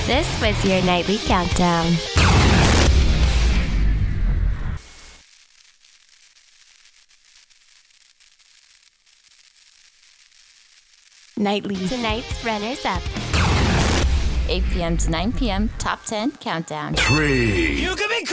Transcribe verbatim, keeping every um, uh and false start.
This was your Nightly Countdown. Nightly. Tonight's runners-up. eight p.m. to nine p.m. Top ten Countdown. Three. You can be